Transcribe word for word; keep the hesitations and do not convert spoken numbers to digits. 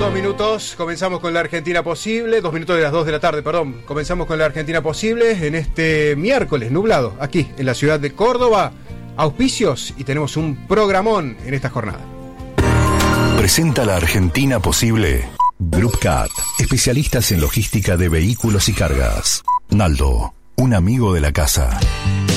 dos minutos, comenzamos con la Argentina Posible, dos minutos de las dos de la tarde, perdón, comenzamos con la Argentina Posible en este miércoles nublado, aquí en la ciudad de Córdoba, auspicios y tenemos un programón en esta jornada. Presenta la Argentina Posible. Group Cat, especialistas en logística de vehículos y cargas. Naldo, un amigo de la casa.